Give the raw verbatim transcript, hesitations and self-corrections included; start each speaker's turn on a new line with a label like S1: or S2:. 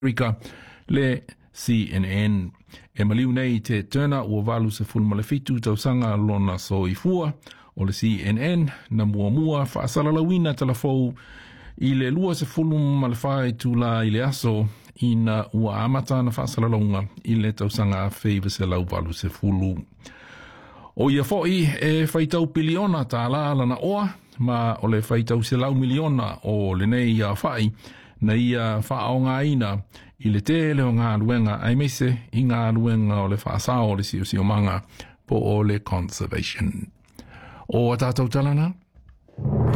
S1: Rika le C N N. E maliu nei te tuna ua walu se fulu malefitu tausanga lona soifua o le C N N na mua mua whaasalalawina telefou i le lua se fulu malefai tula i le aso ina ua amata na whaasalalonga i le tausanga feiva se lau walu se fulu. O ia foi e whaitau piliona ta la lana oa ma o le whaitau se lau miliona o le nei a whai na ia whaonga ina i le te leo ngā luenga ai meise i ngā luenga o le whaasao o le sio sio manga po o le conservation. O a tātou talana?